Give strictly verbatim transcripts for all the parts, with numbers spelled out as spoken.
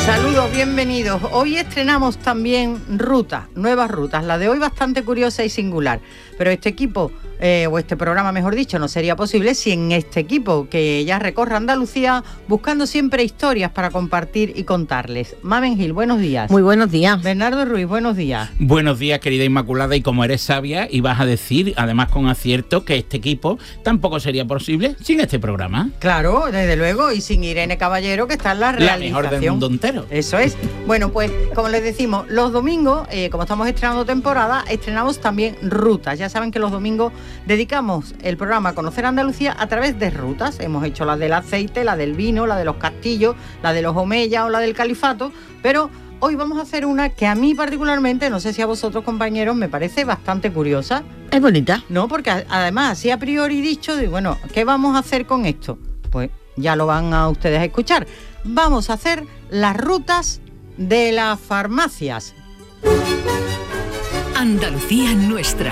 Saludos, bienvenidos. Hoy estrenamos también rutas, nuevas rutas. La de hoy bastante curiosa y singular. Pero este equipo, eh, o este programa mejor dicho, no sería posible sin este equipo que ya recorre Andalucía buscando siempre historias para compartir y contarles. Mamen Gil, buenos días. Muy buenos días. Bernardo Ruiz, buenos días. Buenos días, querida Inmaculada, y como eres sabia y vas a decir, además con acierto, que este equipo tampoco sería posible sin este programa. Claro, desde luego, y sin Irene Caballero, que está en la realización. La mejor del mundo entero. Eso es. Bueno, pues, como les decimos, los domingos, eh, como estamos estrenando temporada, estrenamos también rutas. Ya saben que los domingos dedicamos el programa a conocer Andalucía a través de rutas. Hemos hecho la del aceite, la del vino, la de los castillos, la de los Omeya o la del califato, pero hoy vamos a hacer una que a mí particularmente, no sé si a vosotros compañeros, me parece bastante curiosa. Es bonita. No, porque además, así a priori dicho, de, bueno, ¿qué vamos a hacer con esto? Pues ya lo van a ustedes a escuchar. Vamos a hacer las rutas de las farmacias. Andalucía nuestra.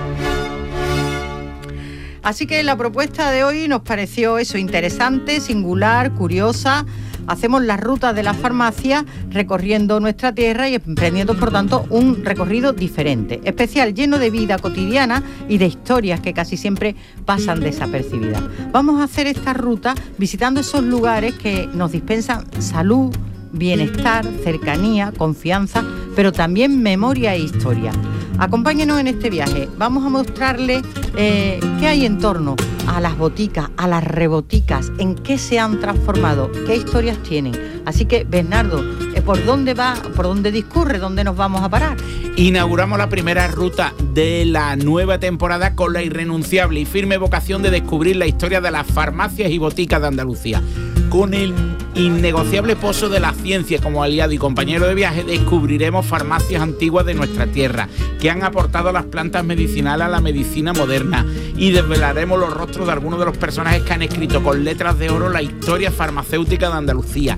Así que la propuesta de hoy nos pareció eso, interesante, singular, curiosa. Hacemos las rutas de las farmacias recorriendo nuestra tierra y emprendiendo, por tanto, un recorrido diferente, especial, lleno de vida cotidiana y de historias que casi siempre pasan desapercibidas. Vamos a hacer esta ruta visitando esos lugares que nos dispensan salud, bienestar, cercanía, confianza, pero también memoria e historia. Acompáñenos en este viaje. Vamos a mostrarle eh, qué hay en torno a las boticas, a las reboticas, en qué se han transformado, qué historias tienen. Así que, Bernardo, eh, ¿por dónde va, por dónde discurre, dónde nos vamos a parar? Inauguramos la primera ruta de la nueva temporada con la irrenunciable y firme vocación de descubrir la historia de las farmacias y boticas de Andalucía. Con el innegociable pozo de la ciencia como aliado y compañero de viaje, descubriremos farmacias antiguas de nuestra tierra que han aportado las plantas medicinales a la medicina moderna y desvelaremos los rostros de algunos de los personajes que han escrito con letras de oro la historia farmacéutica de Andalucía.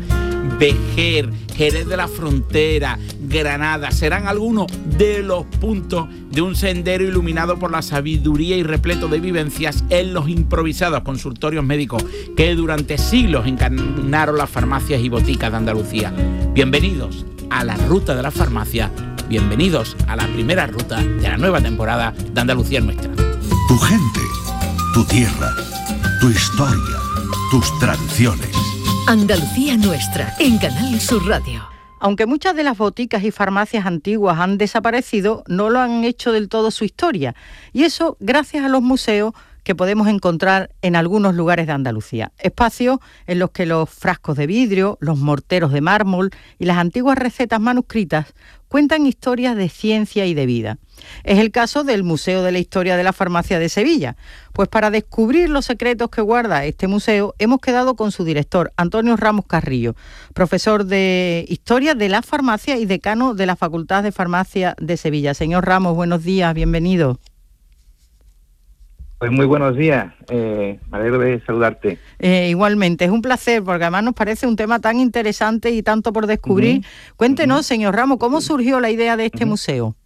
Vejer, Jerez de la Frontera, Granada serán algunos de los puntos de un sendero iluminado por la sabiduría y repleto de vivencias en los improvisados consultorios médicos que durante siglos encarnaron las farmacias y boticas de Andalucía. Bienvenidos a la ruta de la farmacia, bienvenidos a la primera ruta de la nueva temporada de Andalucía nuestra. Tu gente, tu tierra, tu historia, tus tradiciones. Andalucía nuestra, en Canal Sur Radio. Aunque muchas de las boticas y farmacias antiguas han desaparecido, no lo han hecho del todo su historia. Y eso gracias a los museos que podemos encontrar en algunos lugares de Andalucía. Espacios en los que los frascos de vidrio, los morteros de mármol y las antiguas recetas manuscritas cuentan historias de ciencia y de vida. Es el caso del Museo de la Historia de la Farmacia de Sevilla. Pues para descubrir los secretos que guarda este museo, hemos quedado con su director, Antonio Ramos Carrillo, profesor de Historia de la Farmacia y decano de la Facultad de Farmacia de Sevilla. Señor Ramos, buenos días, bienvenido. Pues muy buenos días, eh, me alegro de saludarte. Eh, igualmente, es un placer, porque además nos parece un tema tan interesante y tanto por descubrir. Uh-huh. Cuéntenos, uh-huh. señor Ramos, ¿cómo surgió la idea de este uh-huh. museo?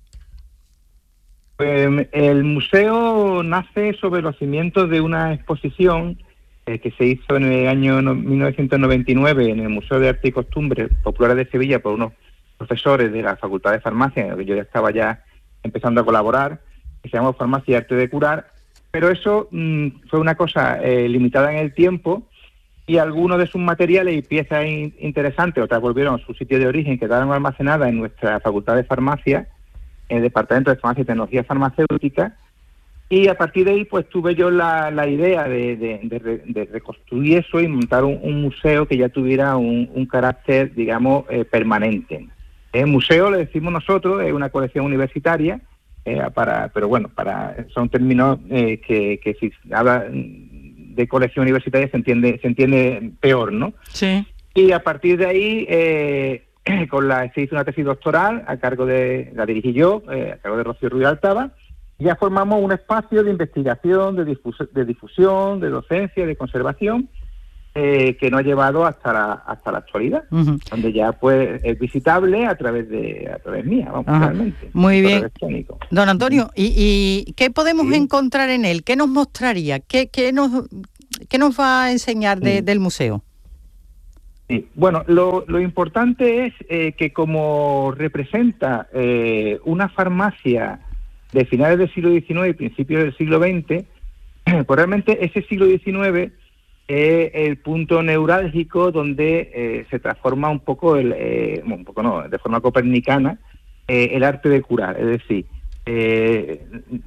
Pues el museo nace sobre los cimientos de una exposición eh, que se hizo en el año no, mil novecientos noventa y nueve en el Museo de Arte y Costumbres Populares de Sevilla por unos profesores de la Facultad de Farmacia, en el que yo ya estaba ya empezando a colaborar, que se llamó Farmacia y Arte de Curar. Pero eso mmm, fue una cosa eh, limitada en el tiempo y algunos de sus materiales y piezas in- interesantes, otras volvieron a su sitio de origen, quedaron almacenadas en nuestra Facultad de Farmacia, en el Departamento de Farmacia y Tecnología Farmacéutica, y a partir de ahí pues tuve yo la, la idea de, de, de, de reconstruir eso y montar un, un museo que ya tuviera un, un carácter, digamos, eh, permanente. El museo, le decimos nosotros, es una colección universitaria, Eh, para, pero bueno, para son términos eh, que, que si habla de colección universitaria se entiende se entiende peor, ¿no? Sí. Y a partir de ahí, eh, con la se hizo una tesis doctoral a cargo de, la dirigí yo, eh, a cargo de Rocío Ruiz Altava, y ya formamos un espacio de investigación, de, difus- de difusión, de docencia, de conservación, Eh, que nos ha llevado hasta la hasta la actualidad, uh-huh. donde ya pues es visitable a través de a través mía, vamos, uh-huh. realmente. Muy bien. Don Antonio, ¿y, y qué podemos sí. encontrar en él? ¿Qué nos mostraría? ¿Qué, qué nos qué nos va a enseñar de, sí. del museo? Sí. Bueno, lo, lo importante es eh, que como representa eh, una farmacia de finales del siglo diecinueve y principios del siglo veinte, pues realmente ese siglo diecinueve es el punto neurálgico donde eh, se transforma un poco, el, eh, un poco no, de forma copernicana, eh, el arte de curar. Es decir, eh,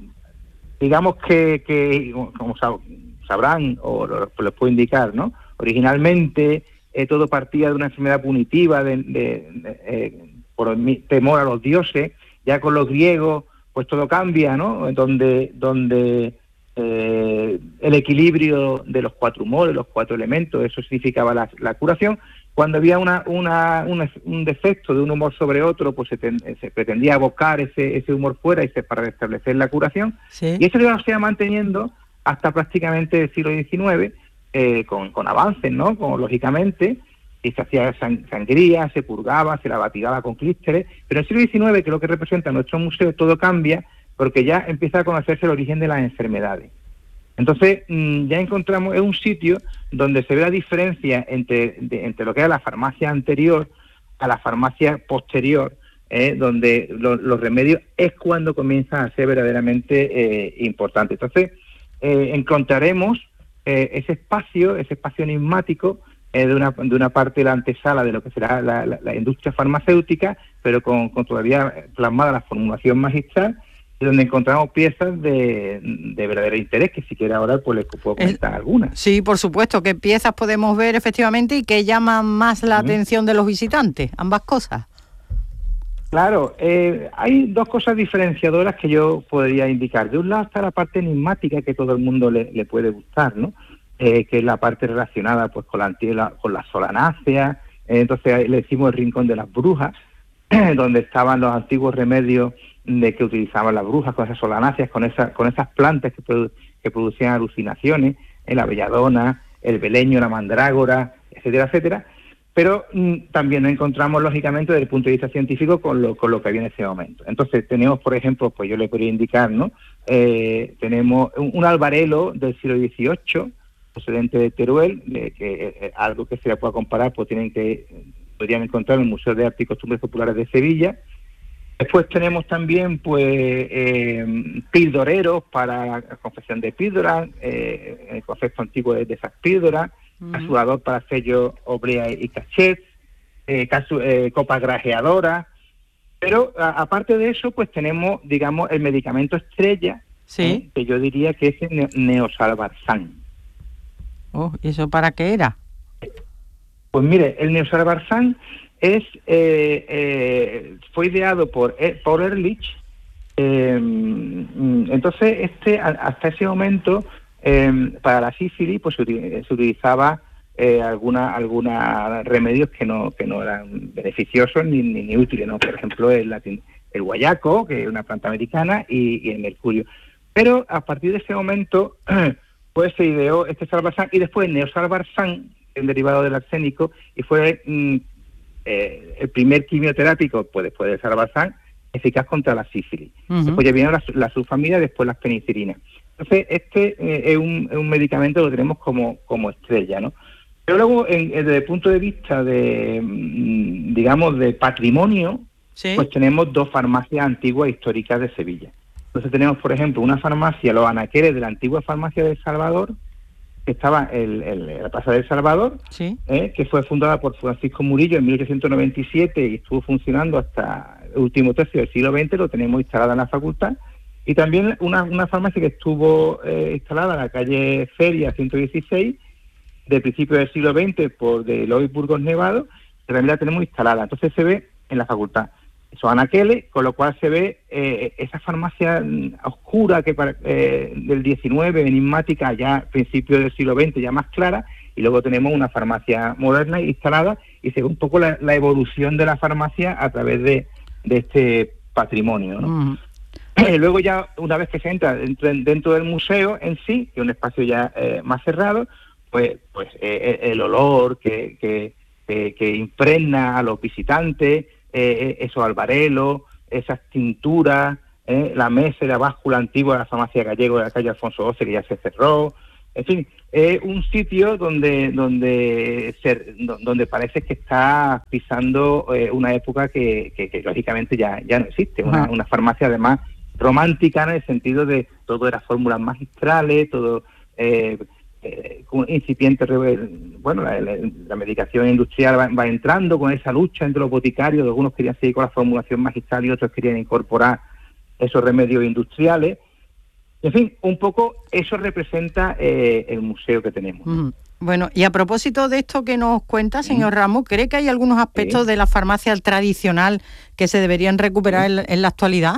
digamos que, que como sabrán o les puedo indicar, ¿no? Originalmente eh, todo partía de una enfermedad punitiva, de, de, de, eh, por temor a los dioses. Ya con los griegos, pues todo cambia, ¿no? Donde, donde eh, el equilibrio de los cuatro humores, los cuatro elementos, eso significaba la, la curación. Cuando había una, una, una, un defecto de un humor sobre otro, pues se, ten, se pretendía abocar ese, ese humor fuera y se, para restablecer la curación. Sí. Y eso se iba manteniendo hasta prácticamente el siglo diecinueve, eh, con, con avances, ¿no? Como, lógicamente, y se hacía sang sangría, se purgaba, se la batigaba con clísteres. Pero en el siglo diecinueve, que es lo que representa nuestro museo, todo cambia porque ya empieza a conocerse el origen de las enfermedades. Entonces, mmm, ya encontramos, es un sitio donde se ve la diferencia entre, de, entre lo que era la farmacia anterior a la farmacia posterior, eh, donde lo, los remedios es cuando comienzan a ser verdaderamente eh, importantes. Entonces, eh, encontraremos eh, ese espacio, ese espacio enigmático, eh, de, una, de una parte de la antesala de lo que será la, la, la industria farmacéutica, pero con, con todavía plasmada la formulación magistral, donde encontramos piezas de, de verdadero interés, que si quiere ahora pues les puedo comentar El, algunas. Sí, por supuesto. ¿Qué piezas podemos ver efectivamente y que llaman más la uh-huh. atención de los visitantes? Ambas cosas. Claro, eh, hay dos cosas diferenciadoras que yo podría indicar. De un lado está la parte enigmática que todo el mundo le, le puede gustar, ¿no? Eh, que es la parte relacionada pues con la, con la solanácea. Eh, entonces le decimos el rincón de las brujas, donde estaban los antiguos remedios de que utilizaban las brujas, con esas solanáceas, con esas con esas plantas que, produ que producían alucinaciones, eh, la belladona, el beleño, la mandrágora, etcétera, etcétera. Pero mmm, también nos encontramos, lógicamente, desde el punto de vista científico, con lo, con lo que había en ese momento. Entonces, tenemos, por ejemplo, pues yo le podría indicar, ¿no? Eh, tenemos un, un albarelo del siglo dieciocho, procedente de Teruel, de, que eh, algo que se le pueda comparar, pues tienen que podrían encontrar en el Museo de Arte y Costumbres Populares de Sevilla. Después tenemos también pues eh, pildoreros para la confección de píldoras, eh, el concepto antiguo de, de esas píldoras, uh-huh. casuador para sellos, oblea y cachet, eh, casu, eh, copas grajeadoras. Pero a, aparte de eso, pues tenemos, digamos, el medicamento estrella, ¿sí? eh, que yo diría que es el neosalvarsan. Oh, ¿y eso para qué era? Pues mire, el neosalvarsan es eh, eh, fue ideado por por Ehrlich. Eh, entonces este hasta ese momento eh, para la sífilis pues se, se utilizaba eh, alguna alguna remedios que no que no eran beneficiosos ni, ni, ni útiles, ¿no? Por ejemplo el, el guayaco, que es una planta americana, y, y el mercurio. Pero a partir de ese momento pues se ideó este salvarsan y después el neosalvarsan, el derivado del arsénico, y fue mm, Eh, el primer quimioterápico, pues después del salvarsan, eficaz contra la sífilis. Uh-huh. Después ya vinieron las la subfamilias, después las penicilinas. Entonces, este eh, es, un, es un medicamento que lo tenemos como, como estrella, ¿no? Pero luego, en, desde el punto de vista de, digamos, de patrimonio, ¿sí? Pues tenemos dos farmacias antiguas históricas de Sevilla. Entonces tenemos, por ejemplo, una farmacia, los anaqueles de la antigua farmacia del Salvador, que estaba en el, el, la Plaza del Salvador, ¿sí? eh, que fue fundada por Francisco Murillo en mil ochocientos noventa y siete y estuvo funcionando hasta el último tercio del siglo veinte, lo tenemos instalada en la facultad. Y también una, una farmacia que estuvo eh, instalada en la calle Feria ciento dieciséis, de principios del siglo veinte, por de Eloy Burgos Nevado, que también la tenemos instalada. Entonces se ve en la facultad esos anaqueles, con lo cual se ve eh, esa farmacia oscura que para, eh, del diecinueve, enigmática, ya principios del siglo veinte, ya más clara, y luego tenemos una farmacia moderna instalada, y se ve un poco la, la evolución de la farmacia a través de, de este patrimonio, ¿no? Mm. Eh, luego ya, una vez que se entra dentro, dentro del museo en sí, que es un espacio ya eh, más cerrado, pues pues eh, el olor que, que, que, que impregna a los visitantes, Eh, esos albarelos, esas tinturas, eh, la mesa y la báscula antigua de la farmacia Gallego de la calle Alfonso doce, que ya se cerró, En fin, es un sitio donde donde se, donde parece que está pisando eh, una época que, que, que lógicamente ya, ya no existe, una, una farmacia además romántica en el sentido de todo era fórmulas magistrales, todo eh, eh, incipiente, bueno, la, la, la medicación industrial va, va entrando con esa lucha entre los boticarios, algunos querían seguir con la formulación magistral y otros querían incorporar esos remedios industriales. En fin, un poco eso representa eh, el museo que tenemos. Mm. Bueno, y a propósito de esto que nos cuenta, señor Ramos, ¿cree que hay algunos aspectos sí. de la farmacia tradicional que se deberían recuperar sí. en, en la actualidad?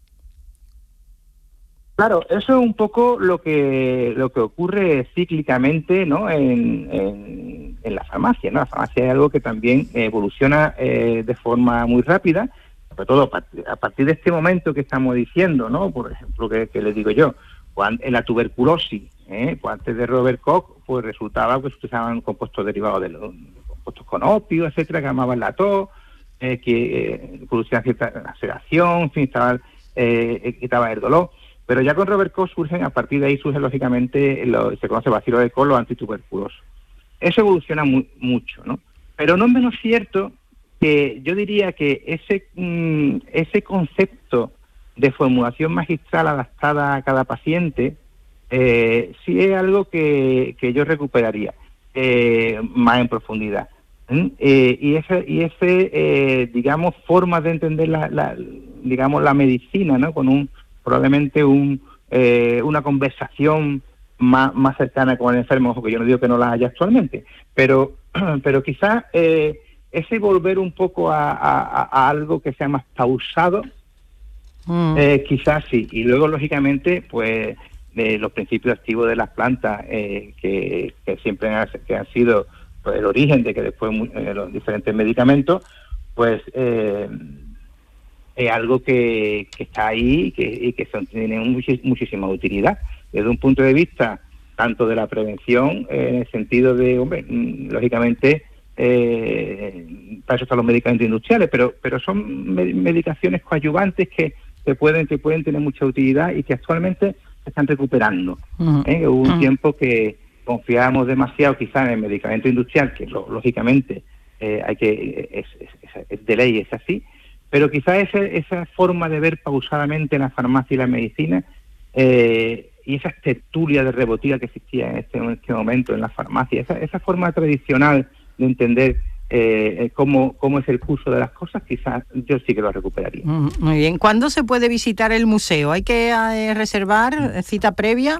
Claro, eso es un poco lo que lo que ocurre cíclicamente, ¿no? En, en, en la farmacia, ¿no? La farmacia es algo que también evoluciona eh, de forma muy rápida, sobre todo a partir, a partir de este momento que estamos diciendo, ¿no? Por ejemplo, que, que les digo yo, cuando, en la tuberculosis, ¿eh? Pues antes de Robert Koch, pues resultaba que se utilizaban compuestos derivados de los compuestos con opio, etcétera, que llamaban la tos, eh, que eh, producían cierta sedación, en fin, estaba, eh, quitaba el dolor. Pero ya con Robert Koch surgen, a partir de ahí surgen lógicamente, lo, se conoce bacilo de Koch, los antituberculosos. Eso evoluciona muy, mucho, ¿no? Pero no es menos cierto que yo diría que ese mmm, ese concepto de formulación magistral adaptada a cada paciente eh, sí es algo que, que yo recuperaría eh, más en profundidad. ¿Mm? Eh, y ese, y ese eh, digamos, forma de entender la, la, digamos, la medicina, ¿no? Con un probablemente un eh, una conversación más, más cercana con el enfermo, ojo que yo no digo que no la haya actualmente, pero pero quizás eh, ese volver un poco a, a, a algo que sea más pausado, mm. eh, quizás sí, y luego lógicamente pues eh, los principios activos de las plantas eh, que, que siempre han, que han sido pues, el origen de que después eh, los diferentes medicamentos, pues eh, es algo que, que está ahí y que, y que son, tiene muchis, muchísima utilidad. Desde un punto de vista tanto de la prevención, eh, en el sentido de, hombre, lógicamente, eh, para eso están los medicamentos industriales, pero pero son med- medicaciones coadyuvantes que, que, pueden, que pueden tener mucha utilidad y que actualmente se están recuperando. Uh-huh. ¿eh? Hubo un uh-huh. tiempo que confiábamos demasiado quizás en el medicamento industrial, que lo, lógicamente eh, hay que es, es, es de ley, es así, pero quizás esa, esa forma de ver pausadamente la farmacia y la medicina eh, y esa tertulia de rebotica que existía en este, en este momento en la farmacia, esa, esa forma tradicional de entender eh, cómo, cómo es el curso de las cosas, quizás yo sí que lo recuperaría. Muy bien. ¿Cuándo se puede visitar el museo? ¿Hay que eh, reservar cita previa?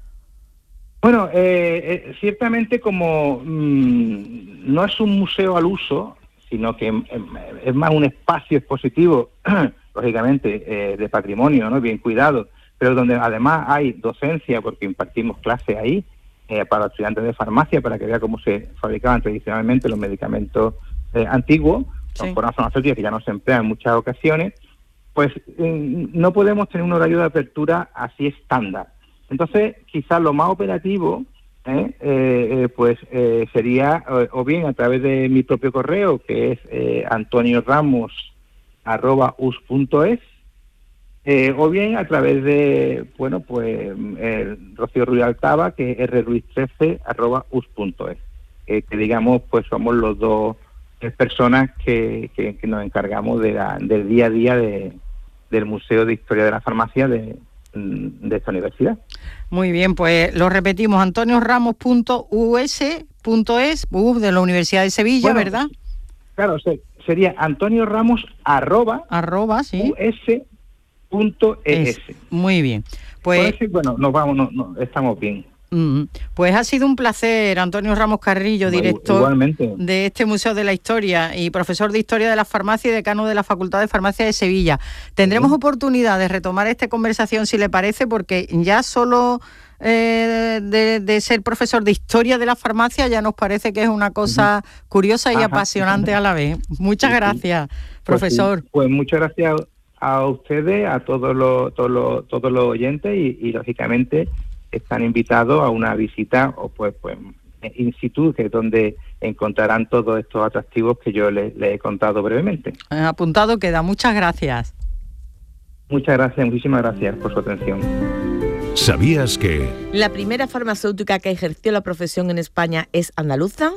Bueno, eh, eh, ciertamente como mmm, no es un museo al uso, sino que es más un espacio expositivo, lógicamente, eh, de patrimonio, ¿no? Bien cuidado, pero donde además hay docencia, porque impartimos clases ahí, eh, para los estudiantes de farmacia, para que vean cómo se fabricaban tradicionalmente los medicamentos eh, antiguos, sí. Por una farmacéutica que ya no se emplea en muchas ocasiones, pues eh, no podemos tener un horario de apertura así estándar. Entonces, quizás lo más operativo ¿Eh? Eh, pues eh, sería o, o bien a través de mi propio correo, que es eh, antonio ramos arroba u s punto es, eh, o bien a través de, bueno, pues el Rocío Ruiz Altava, que es r ruiz trece arroba u s punto es, eh, que digamos, pues somos los dos tres personas que, que, que nos encargamos de la, del día a día de, del Museo de Historia de la Farmacia de de esta universidad. Muy bien, pues lo repetimos, antonio ramos punto u s punto es, uh, de la Universidad de Sevilla, bueno, ¿verdad? Claro, sería Antonio Ramos arroba, arroba sí. us punto es. Muy bien. Pues, pues bueno, nos vamos, no, no, estamos bien. Pues ha sido un placer, Antonio Ramos Carrillo, director Igualmente. de este Museo de la Historia y profesor de Historia de la Farmacia y decano de la Facultad de Farmacia de Sevilla. Tendremos sí. oportunidad de retomar esta conversación, si le parece, porque ya solo eh, de, de ser profesor de Historia de la Farmacia ya nos parece que es una cosa uh-huh. curiosa y Ajá. apasionante a la vez. Muchas sí, gracias, sí. profesor. Pues, sí. pues muchas gracias a ustedes, a todos los, todos los, todos los oyentes y, y lógicamente están invitados a una visita o pues pues in situ, que es donde encontrarán todos estos atractivos que yo les, les he contado brevemente. Apuntado queda. Muchas gracias. Muchas gracias, muchísimas gracias por su atención. ¿Sabías que...? ¿La primera farmacéutica que ejerció la profesión en España es andaluza?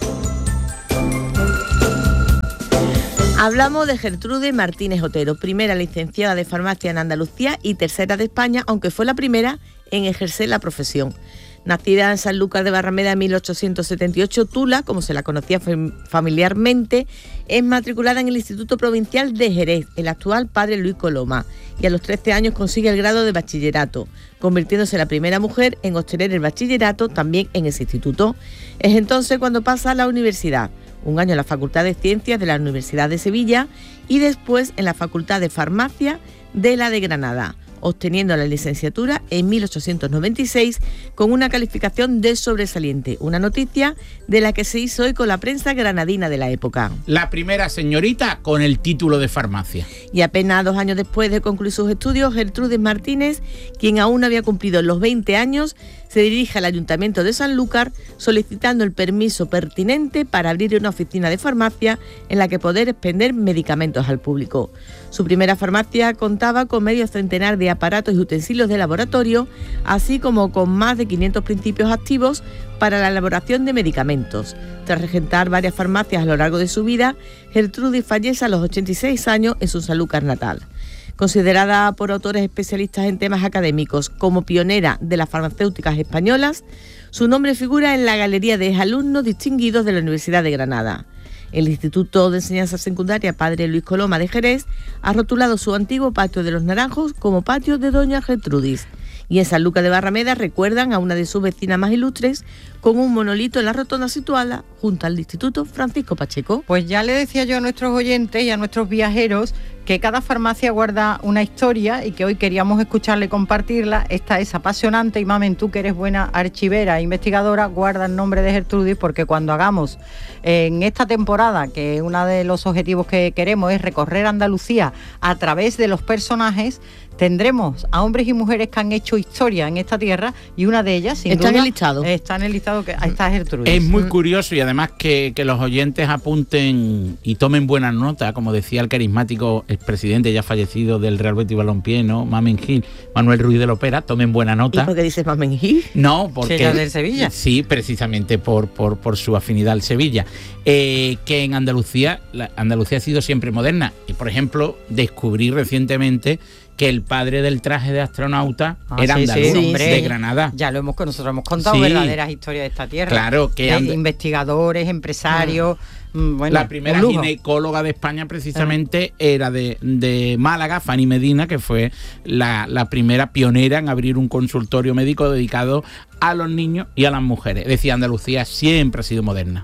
Hablamos de Gertrude Martínez Otero, primera licenciada de farmacia en Andalucía y tercera de España, aunque fue la primera en ejercer la profesión. Nacida en Sanlúcar de Barrameda en mil ochocientos setenta y ocho, Tula, como se la conocía familiarmente, es matriculada en el Instituto Provincial de Jerez, el actual Padre Luis Coloma, y a los trece años consigue el grado de bachillerato, convirtiéndose en la primera mujer en obtener el bachillerato también en ese instituto. Es entonces cuando pasa a la universidad, un año en la Facultad de Ciencias de la Universidad de Sevilla y después en la Facultad de Farmacia de la de Granada, obteniendo la licenciatura en mil ochocientos noventa y seis con una calificación de sobresaliente, una noticia de la que se hizo eco la prensa granadina de la época. La primera señorita con el título de farmacia. Y apenas dos años después de concluir sus estudios, Gertrude Martínez, quien aún no había cumplido los veinte años, se dirige al Ayuntamiento de Sanlúcar solicitando el permiso pertinente para abrir una oficina de farmacia en la que poder expender medicamentos al público. Su primera farmacia contaba con medio centenar de aparatos y utensilios de laboratorio, así como con más de quinientos principios activos para la elaboración de medicamentos. Tras regentar varias farmacias a lo largo de su vida, Gertrudis fallece a los ochenta y seis años en su Sanlúcar natal. Considerada por autores especialistas en temas académicos como pionera de las farmacéuticas españolas, su nombre figura en la galería de alumnos distinguidos de la Universidad de Granada. El Instituto de Enseñanza Secundaria Padre Luis Coloma de Jerez ha rotulado su antiguo patio de los Naranjos como patio de Doña Gertrudis. Y en Sanlúcar de Barrameda recuerdan a una de sus vecinas más ilustres con un monolito en la rotonda situada junto al Instituto Francisco Pacheco. Pues ya le decía yo a nuestros oyentes y a nuestros viajeros que cada farmacia guarda una historia y que hoy queríamos escucharle y compartirla. Esta es apasionante y, Mamen, tú que eres buena archivera e investigadora, guarda el nombre de Gertrudis, porque cuando hagamos eh, en esta temporada, que uno de los objetivos que queremos es recorrer Andalucía a través de los personajes, tendremos a hombres y mujeres que han hecho historia en esta tierra y una de ellas, sin está duda, en el listado. Está en el listado, que está Gertrudis. Es muy curioso y además que, que los oyentes apunten y tomen buena nota, como decía el carismático expresidente ya fallecido del Real Betis Balompié, ¿no? Mamen Gil, Manuel Ruiz de Lopera, tomen buena nota. ¿Y por qué dices Mamen Gil? No, porque... ¿Será del Sevilla? Sí, precisamente por, por, por su afinidad al Sevilla. Eh, que en Andalucía, la, Andalucía ha sido siempre moderna. Y, por ejemplo, descubrí recientemente que el padre del traje de astronauta ah, era sí, andaluz, sí, hombre, de Granada. Ya lo hemos nosotros hemos contado sí, verdaderas historias de esta tierra. Claro, que and... investigadores, empresarios. Mm. Bueno, la primera ginecóloga de España precisamente ah. era de, de Málaga, Fanny Medina, que fue la, la primera pionera en abrir un consultorio médico dedicado a los niños y a las mujeres. Es decir, Andalucía siempre ha sido moderna.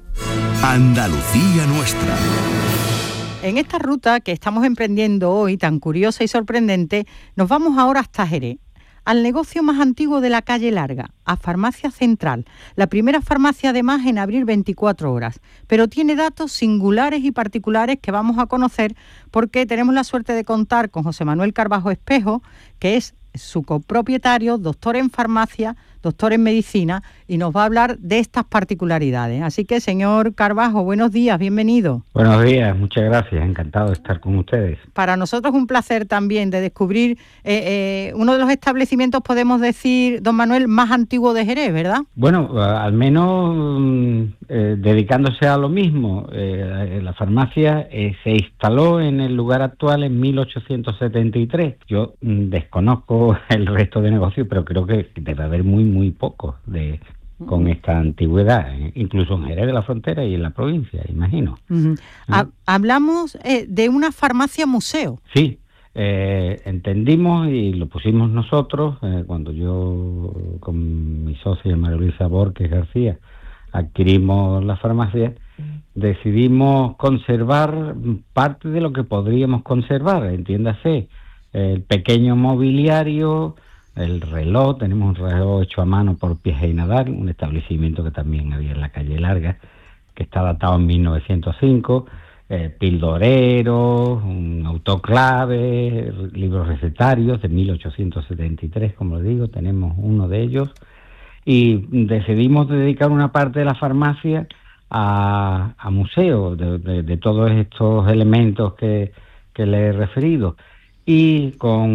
Andalucía nuestra. En esta ruta que estamos emprendiendo hoy, tan curiosa y sorprendente, nos vamos ahora hasta Jerez, al negocio más antiguo de la calle Larga, a Farmacia Central, la primera farmacia además en abrir veinticuatro horas, pero tiene datos singulares y particulares que vamos a conocer porque tenemos la suerte de contar con José Manuel Carbajo Espejo, que es su copropietario, doctor en farmacia, doctor en medicina, y nos va a hablar de estas particularidades. Así que, señor Carbajo, buenos días, bienvenido. Buenos días, muchas gracias, encantado de estar con ustedes. Para nosotros un placer también de descubrir eh, eh, uno de los establecimientos, podemos decir, don Manuel, más antiguo de Jerez, ¿verdad? Bueno, al menos eh, dedicándose a lo mismo. Eh, la farmacia eh, se instaló en el lugar actual en mil ochocientos setenta y tres. Yo mm, desconozco el resto de negocios, pero creo que debe haber muy, muy pocos de con esta antigüedad, incluso en Jerez de la Frontera y en la provincia, imagino. Uh-huh. ¿Ah? Hablamos eh, de una farmacia museo. Sí, eh, entendimos y lo pusimos nosotros, eh, cuando yo con mi socia María Luisa Borges García adquirimos la farmacia, decidimos conservar parte de lo que podríamos conservar, entiéndase, el pequeño mobiliario, el reloj. Tenemos un reloj hecho a mano por Piaget y Nadal, un establecimiento que también había en la calle Larga, que está datado en mil novecientos cinco, eh, pildoreros, un autoclave, libros recetarios de mil ochocientos setenta y tres, como les digo, tenemos uno de ellos, y decidimos dedicar una parte de la farmacia a, a museo de, de, de todos estos elementos que, que le he referido. y con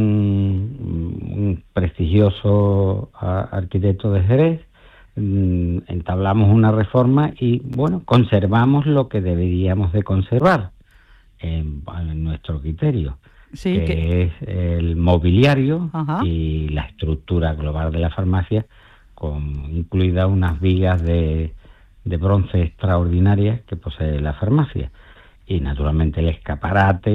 un prestigioso arquitecto de Jerez entablamos una reforma y, bueno, conservamos lo que deberíamos de conservar en, en nuestro criterio, sí, que, que es el mobiliario. Ajá. Y la estructura global de la farmacia, con incluidas unas vigas de, de bronce extraordinarias que posee la farmacia. Y naturalmente el escaparate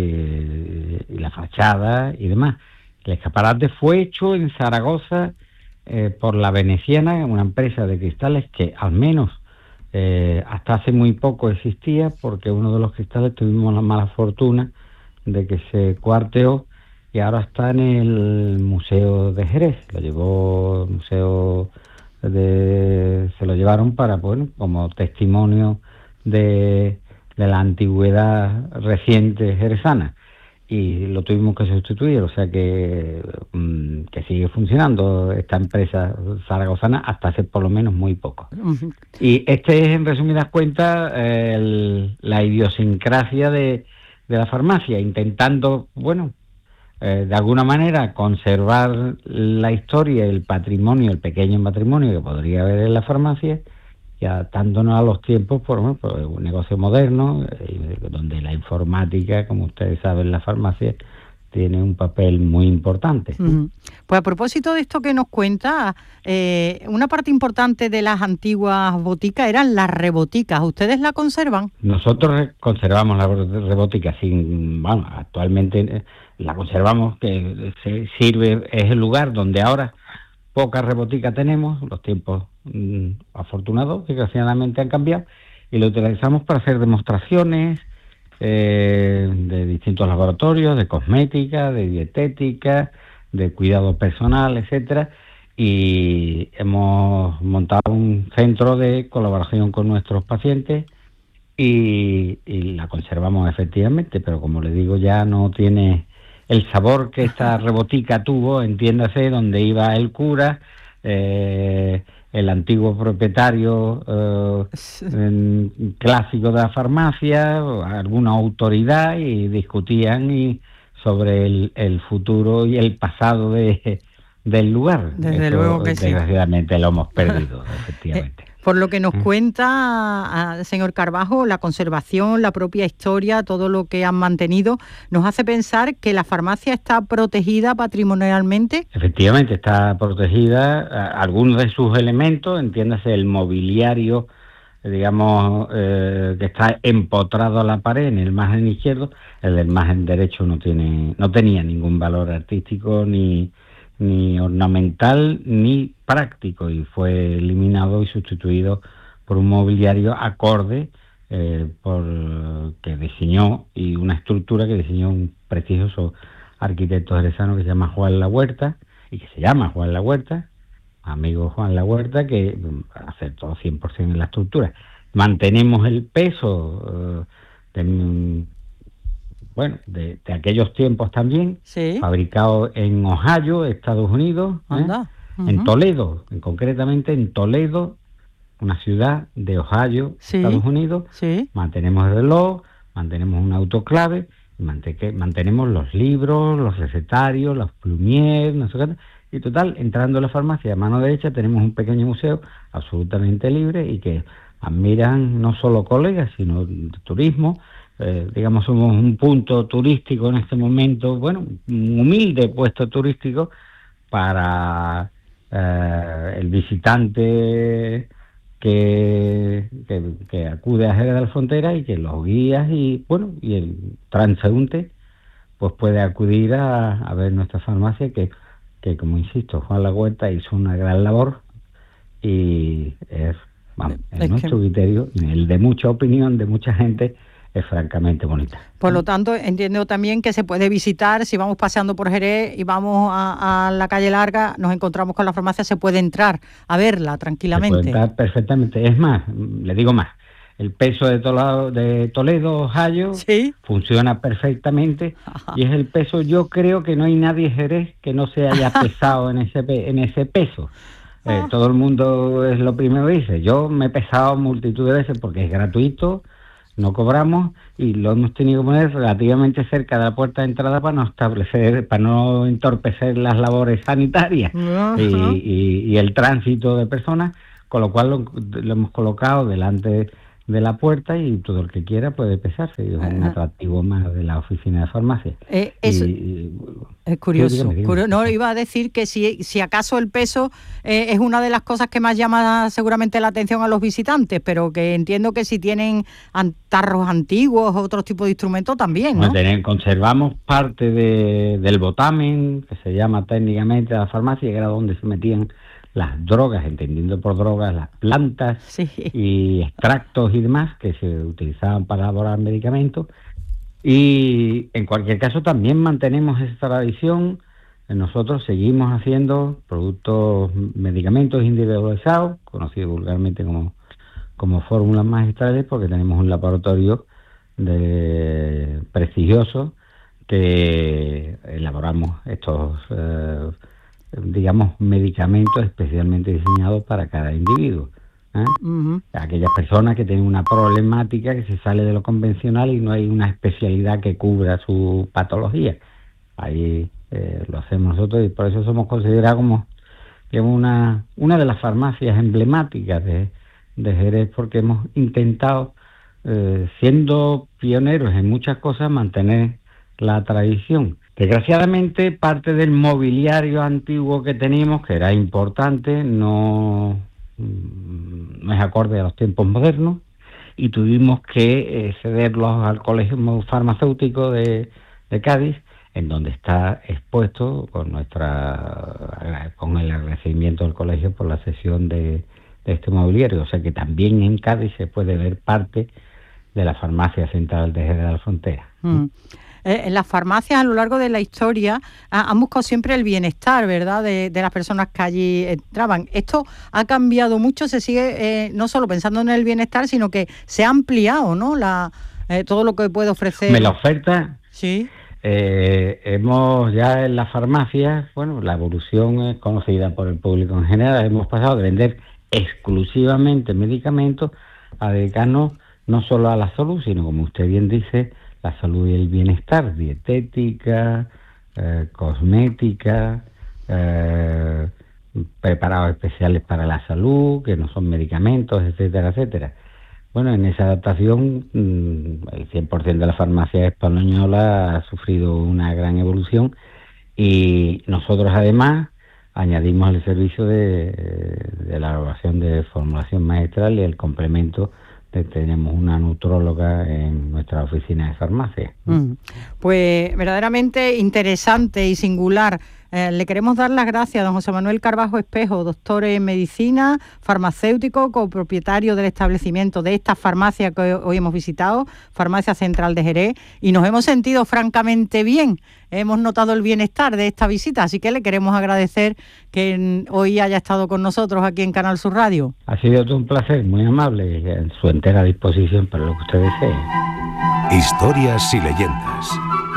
y, y la fachada y demás. El escaparate fue hecho en Zaragoza eh, por la Veneciana, una empresa de cristales que al menos eh, hasta hace muy poco existía, porque uno de los cristales tuvimos la mala fortuna de que se cuarteó y ahora está en el Museo de Jerez. Lo llevó el Museo de... se lo llevaron para, bueno, como testimonio de... de la antigüedad reciente jerezana, y lo tuvimos que sustituir, o sea que, mmm, que sigue funcionando esta empresa zaragozana hasta hace por lo menos muy poco. Uh-huh. Y este es, en resumidas cuentas, eh, el, la idiosincrasia de, de la farmacia, intentando, bueno, eh, de alguna manera conservar la historia, el patrimonio, el pequeño patrimonio que podría haber en la farmacia, y adaptándonos a los tiempos por, bueno, por un negocio moderno, eh, donde la informática, como ustedes saben, la farmacia tiene un papel muy importante. Uh-huh. Pues a propósito de esto que nos cuenta, eh, una parte importante de las antiguas boticas eran las reboticas. ¿Ustedes la conservan? Nosotros conservamos la rebotica, sin, bueno, actualmente la conservamos, que se sirve, es el lugar donde ahora poca rebotica tenemos, los tiempos mmm, afortunados, desgraciadamente han cambiado, y lo utilizamos para hacer demostraciones eh, de distintos laboratorios, de cosmética, de dietética, de cuidado personal, etcétera, y hemos montado un centro de colaboración con nuestros pacientes y, y la conservamos efectivamente, pero como les digo, ya no tiene el sabor que esta rebotica tuvo, entiéndase, donde iba el cura, eh, el antiguo propietario eh, en, clásico de la farmacia, alguna autoridad, y discutían y sobre el, el futuro y el pasado de, del lugar. Desde Esto, luego que desgraciadamente sí. Lo hemos perdido, efectivamente. Por lo que nos cuenta, señor Carbajo, la conservación, la propia historia, todo lo que han mantenido, nos hace pensar que la farmacia está protegida patrimonialmente. Efectivamente, está protegida. Algunos de sus elementos, entiéndase el mobiliario, digamos, eh, que está empotrado a la pared en el margen izquierdo, el del margen derecho no tiene, no tenía ningún valor artístico ni ni ornamental ni práctico, y fue eliminado y sustituido por un mobiliario acorde eh, por que diseñó, y una estructura que diseñó un prestigioso arquitecto jerezano que se llama Juan La Huerta, y que se llama Juan La Huerta, amigo Juan La Huerta, que acertó cien por ciento en la estructura. Mantenemos el peso eh, de bueno, de, de aquellos tiempos también, sí. Fabricado en Ohio, Estados Unidos, ¿eh? uh-huh. En Toledo, en, concretamente en Toledo, una ciudad de Ohio, sí. Estados Unidos. Sí. Mantenemos el reloj, mantenemos un autoclave, manteque, mantenemos los libros, los recetarios, los plumiers, no sé qué, y total, entrando a la farmacia a mano derecha tenemos un pequeño museo absolutamente libre y que admiran no solo colegas, sino de turismo. Eh, digamos, somos un punto turístico en este momento, bueno, un humilde puesto turístico para eh, el visitante que, que, que acude a Jerez de la Frontera, y que los guías y, bueno, y el transeúnte pues puede acudir a, a ver nuestra farmacia, que, que como insisto, Juan La Huerta hizo una gran labor, y es, vamos, en es nuestro que... criterio, el de mucha opinión de mucha gente, es francamente bonita. Por lo tanto, entiendo también que se puede visitar, si vamos paseando por Jerez y vamos a, a la calle Larga, nos encontramos con la farmacia, se puede entrar a verla tranquilamente. Se puede entrar perfectamente. Es más, le digo más, el peso de Toledo, de Toledo, Ohio, ¿sí? Funciona perfectamente. Ajá. Y es el peso, yo creo que no hay nadie en Jerez que no se haya pesado en ese, en ese peso. Eh, todo el mundo es lo primero que dice. Yo me he pesado multitud de veces porque es gratuito. no cobramos y lo hemos tenido que poner relativamente cerca de la puerta de entrada para no establecer, para no entorpecer las labores sanitarias y, y, y el tránsito de personas, con lo cual lo, lo hemos colocado delante de la puerta y todo el que quiera puede pesarse, y es un atractivo más de la oficina de farmacia. Eh, es, y, es curioso, dígame, dígame. Curio, no, iba a decir que si, si acaso el peso eh, es una de las cosas que más llama seguramente la atención a los visitantes, pero que entiendo que si tienen tarros antiguos o otros tipos de instrumentos también, ¿no? Bueno, tener, conservamos parte de, del botamen, que se llama técnicamente la farmacia, que era donde se metían las drogas, entendiendo por drogas las plantas, sí, y extractos y demás que se utilizaban para elaborar medicamentos. Y en cualquier caso también mantenemos esa tradición. Nosotros seguimos haciendo productos, medicamentos individualizados, conocidos vulgarmente como, como fórmulas magistrales, porque tenemos un laboratorio de prestigioso que elaboramos estos eh, digamos, medicamentos especialmente diseñados para cada individuo. ¿eh? Uh-huh. Aquellas personas que tienen una problemática que se sale de lo convencional y no hay una especialidad que cubra su patología. Ahí eh, lo hacemos nosotros y por eso somos considerados como, digamos, una, una de las farmacias emblemáticas de, de Jerez, porque hemos intentado, eh, siendo pioneros en muchas cosas, mantener la tradición. Desgraciadamente, parte del mobiliario antiguo que teníamos, que era importante, no, no es acorde a los tiempos modernos, y tuvimos que eh, cederlos al Colegio Farmacéutico de, de Cádiz, en donde está expuesto con nuestra con el agradecimiento del colegio por la cesión de, de este mobiliario. O sea que también en Cádiz se puede ver parte de la farmacia central de Jerez de la Frontera. Mm. En las farmacias a lo largo de la historia han buscado siempre el bienestar, ¿verdad?, de, de las personas que allí entraban. Esto ha cambiado mucho, se sigue eh, no solo pensando en el bienestar, sino que se ha ampliado, ¿no?, la, eh, todo lo que puede ofrecer. Me la oferta. Sí. Eh, hemos ya en las farmacias, bueno, la evolución es conocida por el público en general. Hemos pasado de vender exclusivamente medicamentos a dedicarnos no solo a la salud, sino, como usted bien dice, la salud y el bienestar, dietética, eh, cosmética, eh, preparados especiales para la salud, que no son medicamentos, etcétera, etcétera. Bueno, en esa adaptación, el cien por ciento de la farmacia española ha sufrido una gran evolución y nosotros además añadimos el servicio de, de la elaboración de formulación magistral y el complemento. Tenemos una nutróloga en nuestra oficina de farmacia. Mm. Pues verdaderamente interesante y singular. Eh, le queremos dar las gracias a don José Manuel Carbajo Espejo, doctor en medicina, farmacéutico, copropietario del establecimiento de esta farmacia que hoy hemos visitado, Farmacia Central de Jerez, y nos hemos sentido francamente bien. Hemos notado el bienestar de esta visita, así que le queremos agradecer que hoy haya estado con nosotros aquí en Canal Sur Radio. Ha sido todo un placer, muy amable, y en su entera disposición para lo que usted desee. Historias y leyendas.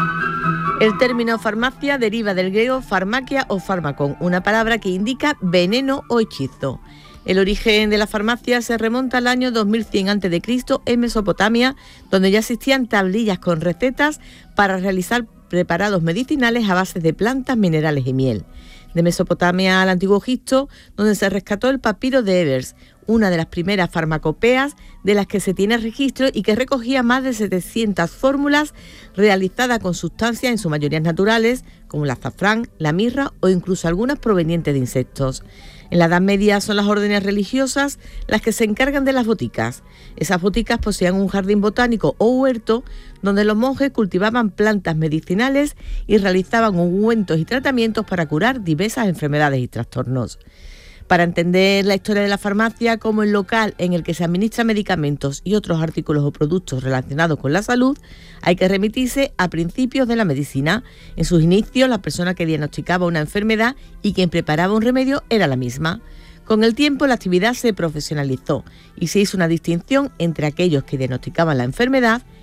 El término farmacia deriva del griego farmakia o fármacon, una palabra que indica veneno o hechizo. El origen de la farmacia se remonta al año dos mil cien antes de Cristo en Mesopotamia, donde ya existían tablillas con recetas para realizar preparados medicinales a base de plantas, minerales y miel. De Mesopotamia al Antiguo Egipto, donde se rescató el papiro de Ebers, una de las primeras farmacopeas de las que se tiene registro y que recogía más de setecientas fórmulas realizadas con sustancias en su mayoría naturales, como el azafrán, la mirra o incluso algunas provenientes de insectos. En la Edad Media son las órdenes religiosas las que se encargan de las boticas. Esas boticas poseían un jardín botánico o huerto donde los monjes cultivaban plantas medicinales y realizaban ungüentos y tratamientos para curar diversas enfermedades y trastornos. Para entender la historia de la farmacia como el local en el que se administran medicamentos y otros artículos o productos relacionados con la salud, hay que remitirse a principios de la medicina. En sus inicios, la persona que diagnosticaba una enfermedad y quien preparaba un remedio era la misma. Con el tiempo, la actividad se profesionalizó y se hizo una distinción entre aquellos que diagnosticaban la enfermedad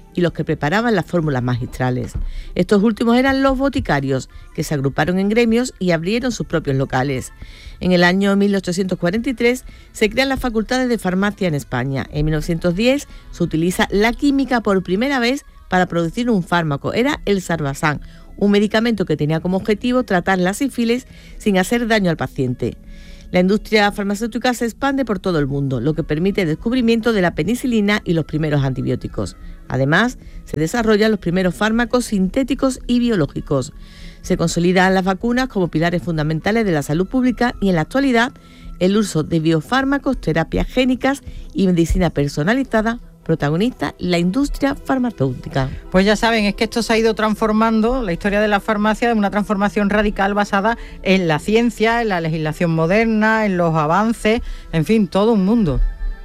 y los que preparaban las fórmulas magistrales. Estos últimos eran los boticarios, que se agruparon en gremios y abrieron sus propios locales. En el año mil ochocientos cuarenta y tres se crean las facultades de farmacia en España. En mil novecientos diez se utiliza la química por primera vez para producir un fármaco. Era el Sarbazán, un medicamento que tenía como objetivo tratar la sífilis sin hacer daño al paciente. La industria farmacéutica se expande por todo el mundo, lo que permite el descubrimiento de la penicilina y los primeros antibióticos. Además, se desarrollan los primeros fármacos sintéticos y biológicos. Se consolidan las vacunas como pilares fundamentales de la salud pública y en la actualidad el uso de biofármacos, terapias génicas y medicina personalizada protagonista la industria farmacéutica. Pues ya saben, es que esto se ha ido transformando, la historia de la farmacia, de una transformación radical basada en la ciencia, en la legislación moderna, en los avances, en fin, todo un mundo.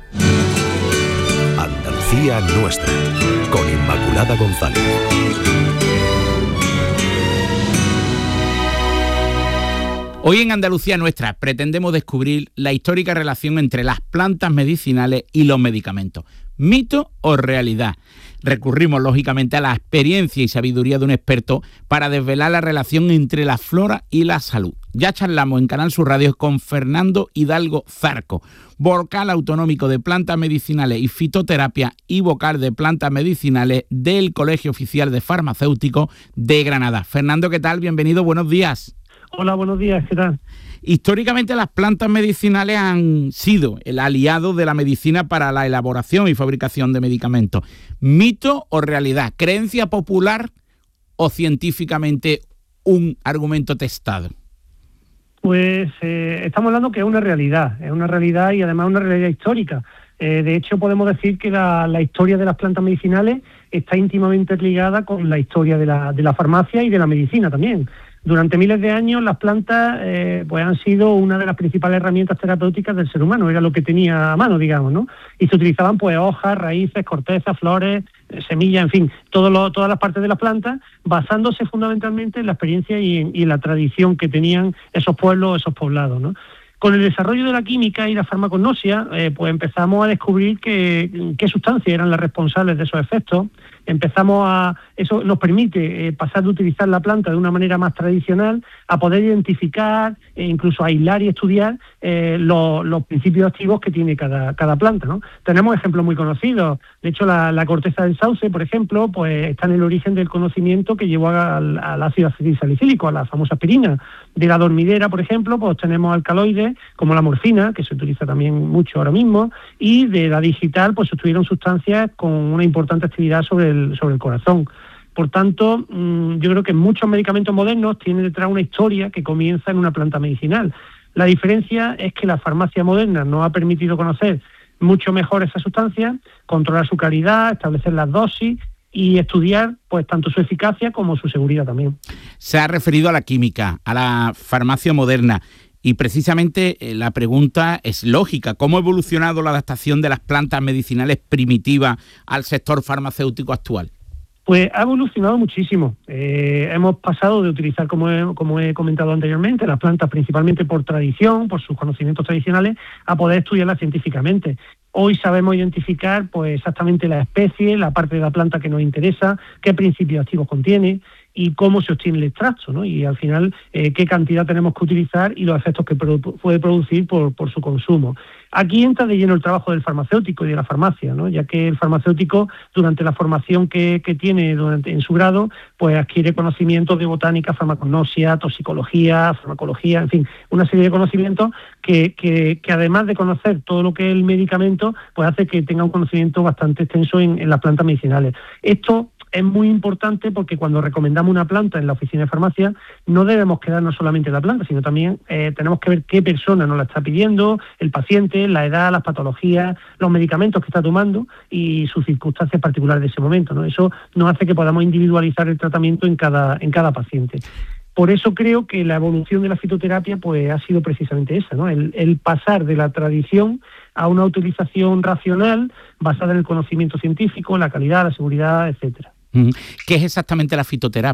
Andalucía nuestra, con Inmaculada González. Hoy en Andalucía Nuestra pretendemos descubrir la histórica relación entre las plantas medicinales y los medicamentos. ¿Mito o realidad? Recurrimos lógicamente a la experiencia y sabiduría de un experto para desvelar la relación entre la flora y la salud. Ya charlamos en Canal Sur Radio con Fernando Hidalgo Zarco, vocal autonómico de plantas medicinales y fitoterapia y vocal de plantas medicinales del Colegio Oficial de Farmacéuticos de Granada. Fernando, ¿qué tal? Bienvenido, buenos días. Hola, buenos días, ¿qué tal? Históricamente las plantas medicinales han sido el aliado de la medicina para la elaboración y fabricación de medicamentos. ¿Mito o realidad? ¿Creencia popular o científicamente un argumento testado? Pues eh, estamos hablando que es una realidad, es una realidad y además una realidad histórica. Eh, de hecho, podemos decir que la, la historia de las plantas medicinales está íntimamente ligada con la historia de la, de la farmacia y de la medicina también. Durante miles de años las plantas eh, pues han sido una de las principales herramientas terapéuticas del ser humano, era lo que tenía a mano, digamos, ¿no? Y se utilizaban pues hojas, raíces, cortezas, flores, eh, semillas, en fin, todo lo, todas las partes de las plantas, basándose fundamentalmente en la experiencia y en, y en la tradición que tenían esos pueblos, esos poblados, ¿no? Con el desarrollo de la química y la farmacognosia, eh, pues empezamos a descubrir que, qué sustancias eran las responsables de esos efectos. Empezamos a, eso nos permite eh, pasar de utilizar la planta de una manera más tradicional a poder identificar e incluso aislar y estudiar eh, los, los principios activos que tiene cada, cada planta, ¿no? Tenemos ejemplos muy conocidos. De hecho, la, la corteza del sauce, por ejemplo, pues está en el origen del conocimiento que llevó al, al ácido acetilsalicílico, a la famosa aspirina. De la dormidera, por ejemplo, pues tenemos alcaloides como la morfina, que se utiliza también mucho ahora mismo, y de la digital, pues se estudiaron sustancias con una importante actividad sobre el, sobre el corazón. Por tanto, yo creo que muchos medicamentos modernos tienen detrás una historia que comienza en una planta medicinal. La diferencia es que la farmacia moderna nos ha permitido conocer mucho mejor esas sustancias, controlar su calidad, establecer las dosis y estudiar pues tanto su eficacia como su seguridad también. Se ha referido a la química, a la farmacia moderna. Y precisamente eh, la pregunta es lógica. ¿Cómo ha evolucionado la adaptación de las plantas medicinales primitivas al sector farmacéutico actual? Pues ha evolucionado muchísimo. Eh, hemos pasado de utilizar, como he, como he comentado anteriormente, las plantas principalmente por tradición, por sus conocimientos tradicionales, a poder estudiarlas científicamente. Hoy sabemos identificar pues exactamente la especie, la parte de la planta que nos interesa, qué principios activos contiene y cómo se obtiene el extracto, ¿no? Y al final eh, qué cantidad tenemos que utilizar y los efectos que produ- puede producir por, por su consumo. Aquí entra de lleno el trabajo del farmacéutico y de la farmacia, ¿no? Ya que el farmacéutico, durante la formación que, que tiene durante, en su grado, pues adquiere conocimientos de botánica, farmacognosia, toxicología, farmacología, en fin, una serie de conocimientos que, que, que además de conocer todo lo que es el medicamento, pues hace que tenga un conocimiento bastante extenso en, en las plantas medicinales. Esto es muy importante porque cuando recomendamos una planta en la oficina de farmacia no debemos quedarnos solamente en la planta, sino también eh, tenemos que ver qué persona nos la está pidiendo, el paciente, la edad, las patologías, los medicamentos que está tomando y sus circunstancias particulares de ese momento, ¿no? Eso nos hace que podamos individualizar el tratamiento en cada, en cada paciente. Por eso creo que la evolución de la fitoterapia pues ha sido precisamente esa, ¿no? El, el pasar de la tradición a una utilización racional basada en el conocimiento científico, la calidad, la seguridad, etcétera. ¿Qué es exactamente la fitoterapia?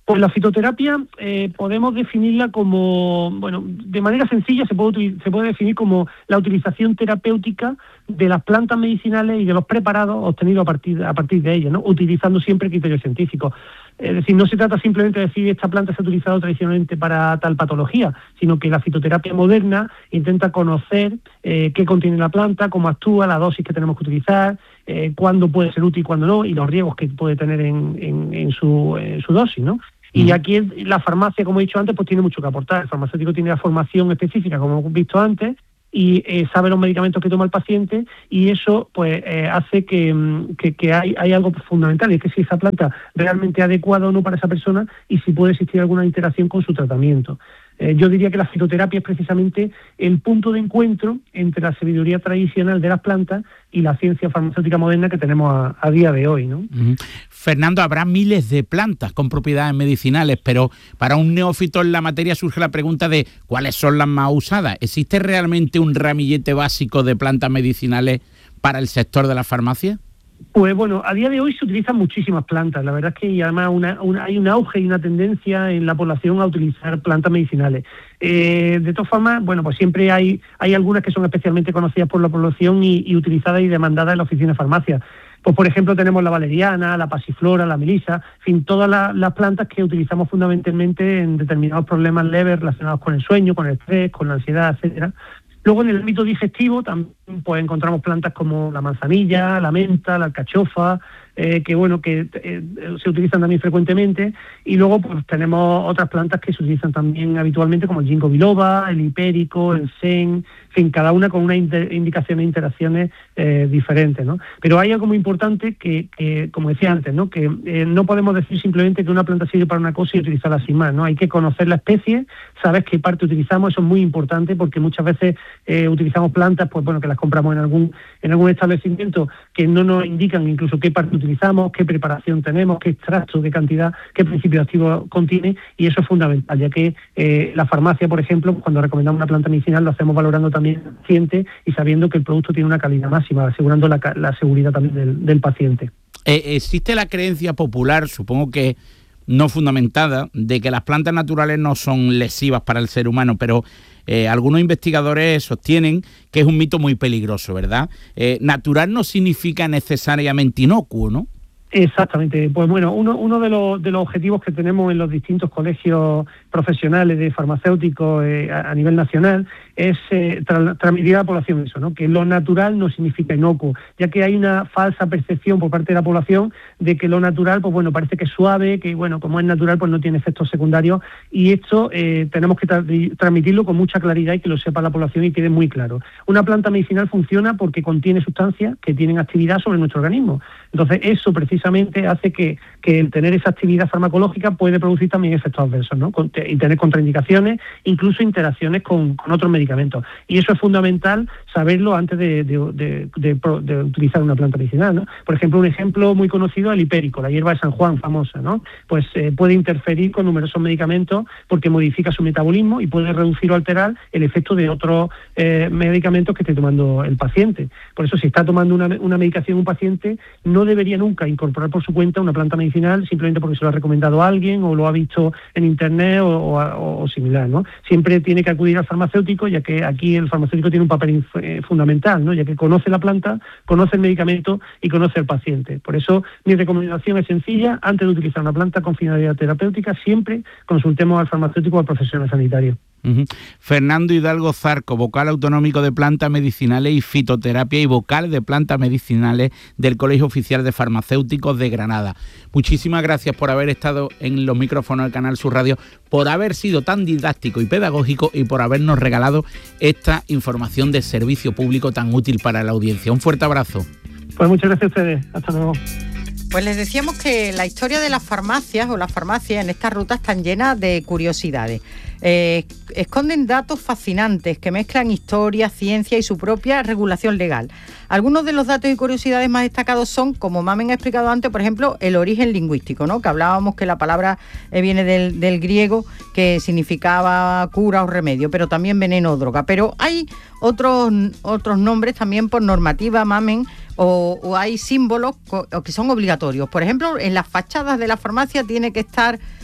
Pues la fitoterapia eh, podemos definirla como, bueno, de manera sencilla se puede, se puede definir como la utilización terapéutica de las plantas medicinales y de los preparados obtenidos a partir, a partir de ellas, ¿no? Utilizando siempre criterios científicos. Es decir, no se trata simplemente de decir esta planta se ha utilizado tradicionalmente para tal patología, sino que la fitoterapia moderna intenta conocer eh, qué contiene la planta, cómo actúa, la dosis que tenemos que utilizar, eh, cuándo puede ser útil y cuándo no, y los riesgos que puede tener en, en, en, su, en su dosis, ¿no? Y aquí la farmacia, como he dicho antes, pues tiene mucho que aportar. El farmacéutico tiene la formación específica, como hemos visto antes, y eh, sabe los medicamentos que toma el paciente, y eso pues eh, hace que, que, que hay, hay algo fundamental, y es que si esa planta realmente es adecuada o no para esa persona y si puede existir alguna interacción con su tratamiento. Eh, yo diría que la fitoterapia es precisamente el punto de encuentro entre la sabiduría tradicional de las plantas y la ciencia farmacéutica moderna que tenemos a, a día de hoy, ¿no? Uh-huh. Fernando, habrá miles de plantas con propiedades medicinales, pero para un neófito en la materia surge la pregunta de ¿cuáles son las más usadas? ¿Existe realmente un ramillete básico de plantas medicinales para el sector de la farmacia? Pues bueno, a día de hoy se utilizan muchísimas plantas. La verdad es que y además una, una, hay un auge y una tendencia en la población a utilizar plantas medicinales. Eh, de todas formas, bueno, pues siempre hay, hay algunas que son especialmente conocidas por la población y, y utilizadas y demandadas en la oficina de farmacia. Pues por ejemplo tenemos la valeriana, la pasiflora, la melisa, en fin, todas las, las plantas que utilizamos fundamentalmente en determinados problemas leves relacionados con el sueño, con el estrés, con la ansiedad, etcétera. Luego en el ámbito digestivo también pues encontramos plantas como la manzanilla, la menta, la alcachofa, eh, que bueno que eh, se utilizan también frecuentemente, y luego pues tenemos otras plantas que se utilizan también habitualmente como el ginkgo biloba, el hipérico, el sen, en fin, cada una con una inter- indicación e interacciones eh, diferentes, ¿no? Pero hay algo muy importante que, que como decía antes, ¿no? Que eh, no podemos decir simplemente que una planta sirve para una cosa y utilizarla sin más, ¿no? Hay que conocer la especie, saber qué parte utilizamos, eso es muy importante porque muchas veces eh, utilizamos plantas, pues bueno, que las compramos en algún en algún establecimiento que no nos indican incluso qué parte utilizamos, qué preparación tenemos, qué extracto, qué cantidad, qué principio activo contiene, y eso es fundamental, ya que eh, la farmacia, por ejemplo, cuando recomendamos una planta medicinal lo hacemos valorando también al paciente y sabiendo que el producto tiene una calidad máxima, asegurando la, la seguridad también del, del paciente. Eh, existe la creencia popular, supongo que no fundamentada, de que las plantas naturales no son lesivas para el ser humano, pero eh, algunos investigadores sostienen que es un mito muy peligroso, ¿verdad? Eh, natural no significa necesariamente inocuo, ¿no? Exactamente. Pues bueno, uno, uno de, los, de los objetivos que tenemos en los distintos colegios profesionales de farmacéuticos eh, a, a nivel nacional es eh, tra- transmitir a la población eso, ¿no? Que lo natural no significa inocuo, ya que hay una falsa percepción por parte de la población de que lo natural, pues bueno, parece que es suave, que bueno, como es natural, pues no tiene efectos secundarios, y esto eh, tenemos que tra- transmitirlo con mucha claridad y que lo sepa la población y quede muy claro. Una planta medicinal funciona porque contiene sustancias que tienen actividad sobre nuestro organismo. Entonces, eso precisamente hace que, que el tener esa actividad farmacológica puede producir también efectos adversos, ¿no? Con, y tener contraindicaciones, incluso interacciones con, con otros medicamentos. Y eso es fundamental saberlo antes de, de, de, de, de utilizar una planta medicinal, ¿no? Por ejemplo, un ejemplo muy conocido, el hipérico, la hierba de San Juan famosa, ¿no? Pues eh, puede interferir con numerosos medicamentos porque modifica su metabolismo y puede reducir o alterar el efecto de otros eh, medicamentos que esté tomando el paciente. Por eso, si está tomando una, una medicación un paciente, no debería nunca incorporar por su cuenta una planta medicinal simplemente porque se lo ha recomendado a alguien o lo ha visto en internet o, o, o similar, ¿no? Siempre tiene que acudir al farmacéutico, ya que aquí el farmacéutico tiene un papel eh, fundamental, ¿no? Ya que conoce la planta, conoce el medicamento y conoce al paciente. Por eso mi recomendación es sencilla: antes de utilizar una planta con finalidad terapéutica, siempre consultemos al farmacéutico o al profesional sanitario. Uh-huh. Fernando Hidalgo Zarco, vocal autonómico de plantas medicinales y fitoterapia y vocal de plantas medicinales del Colegio Oficial de Farmacéuticos de Granada. Muchísimas gracias por haber estado en los micrófonos del Canal Sur Radio, por haber sido tan didáctico y pedagógico y por habernos regalado esta información de servicio público tan útil para la audiencia. Un fuerte abrazo. Pues muchas gracias a ustedes. Hasta luego. Pues les decíamos que la historia de las farmacias o las farmacias en esta ruta están llenas de curiosidades. Eh, esconden datos fascinantes que mezclan historia, ciencia y su propia regulación legal. Algunos de los datos y curiosidades más destacados son, como Mamen ha explicado antes, por ejemplo, el origen lingüístico, ¿no? Que hablábamos que la palabra eh, viene del, del griego, que significaba cura o remedio, pero también veneno o droga. Pero hay otros, otros nombres también por normativa, Mamen, o, o hay símbolos co- que son obligatorios. Por ejemplo, en las fachadas de la farmacia tiene que estar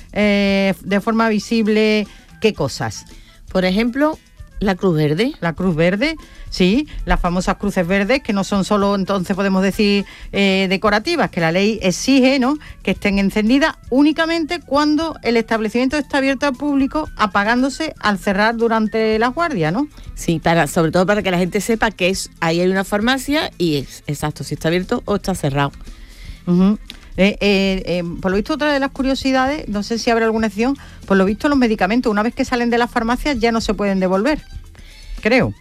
eh, de forma visible qué cosas? Por ejemplo, la Cruz Verde. La Cruz Verde, sí, las famosas cruces verdes, que no son solo, entonces podemos decir, eh, decorativas, que la ley exige, ¿no?, que estén encendidas únicamente cuando el establecimiento está abierto al público, apagándose al cerrar durante la guardia, ¿no? Sí, para, sobre todo para que la gente sepa que es ahí hay una farmacia y es exacto, si está abierto o está cerrado. Uh-huh. Eh, eh, eh, por lo visto, otra de las curiosidades, no sé si habrá alguna excepción, por lo visto los medicamentos, una vez que salen de las farmacias, ya no se pueden devolver, creo.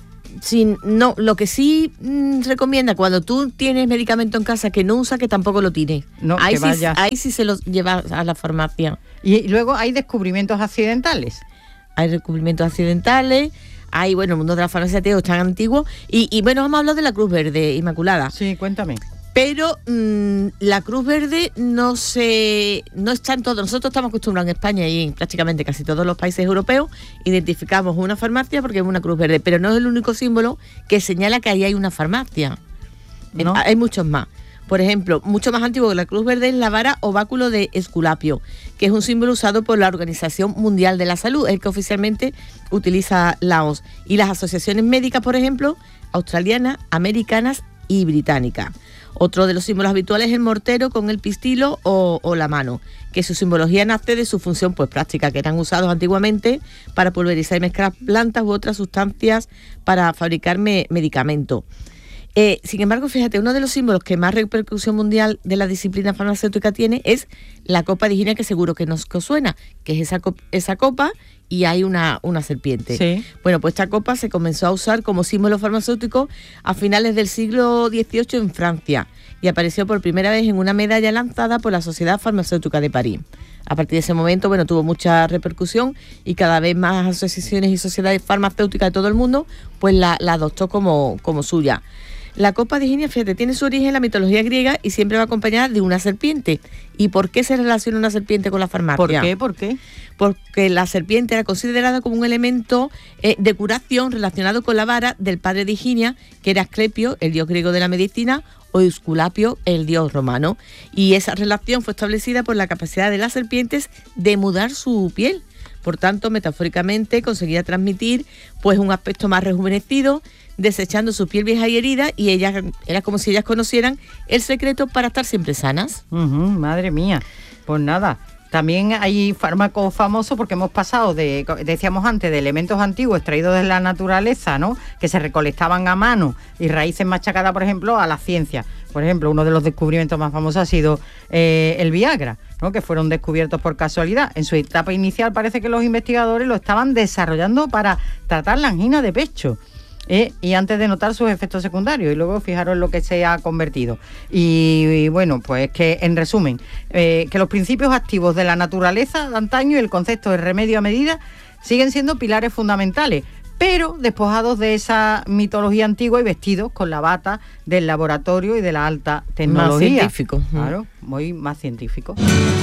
Sí, no, lo que sí mmm, recomienda cuando tú tienes medicamento en casa que no usa, que tampoco lo tires. No, ahí, que sí, vaya. ahí sí se lo lleva a la farmacia. Y luego hay descubrimientos accidentales. Hay descubrimientos accidentales. Hay, bueno, el mundo de la farmacia es tan antiguo. Y, y bueno, vamos a hablar de la Cruz Verde, Inmaculada. Sí, cuéntame. Pero mmm, la Cruz Verde no se no está en todo. Nosotros estamos acostumbrados en España y en prácticamente casi todos los países europeos, identificamos una farmacia porque es una Cruz Verde, pero no es el único símbolo que señala que ahí hay una farmacia. ¿No? Hay muchos más. Por ejemplo, mucho más antiguo que la Cruz Verde es la vara o báculo de Esculapio, que es un símbolo usado por la Organización Mundial de la Salud, el que oficialmente utiliza la O M S. Y las asociaciones médicas, por ejemplo, australianas, americanas y británicas. Otro de los símbolos habituales es el mortero con el pistilo o, o la mano, que su simbología nace de su función pues práctica, que eran usados antiguamente para pulverizar y mezclar plantas u otras sustancias para fabricar me, medicamentos. Eh, sin embargo, fíjate, uno de los símbolos que más repercusión mundial de la disciplina farmacéutica tiene es la copa de higiene, que seguro que nos que os suena, que es esa, cop- esa copa y hay una, una serpiente. Sí. Bueno, pues esta copa se comenzó a usar como símbolo farmacéutico a finales del siglo dieciocho en Francia y apareció por primera vez en una medalla lanzada por la Sociedad Farmacéutica de París. A partir de ese momento, bueno, tuvo mucha repercusión y cada vez más asociaciones y sociedades farmacéuticas de todo el mundo pues la, la adoptó como, como suya. La copa de higiene, fíjate, tiene su origen en la mitología griega y siempre va acompañada de una serpiente. ¿Y por qué se relaciona una serpiente con la farmacia? ¿Por qué? ¿Por qué? Porque la serpiente era considerada como un elemento eh, de curación relacionado con la vara del padre de Higinia, que era Asclepio, el dios griego de la medicina, o Esculapio, el dios romano. Y esa relación fue establecida por la capacidad de las serpientes de mudar su piel. Por tanto, metafóricamente conseguía transmitir pues un aspecto más rejuvenecido, desechando su piel vieja y herida, y ellas era como si ellas conocieran el secreto para estar siempre sanas. Uh-huh, madre mía, pues nada. También hay fármacos famosos porque hemos pasado de, decíamos antes, de elementos antiguos extraídos de la naturaleza, ¿no?, que se recolectaban a mano, y raíces machacadas, por ejemplo, a la ciencia. Por ejemplo, uno de los descubrimientos más famosos ha sido eh, el Viagra, ¿no?, que fueron descubiertos por casualidad. En su etapa inicial parece que los investigadores lo estaban desarrollando para tratar la angina de pecho. Eh, y antes de notar sus efectos secundarios, y luego fijaros lo que se ha convertido. Y, y bueno, pues que en resumen, eh, que los principios activos de la naturaleza de antaño y el concepto de remedio a medida siguen siendo pilares fundamentales, pero despojados de esa mitología antigua y vestidos con la bata del laboratorio y de la alta tecnología. Más científico. Claro, muy más científico.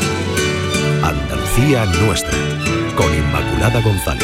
Andalucía nuestra, con Inmaculada González.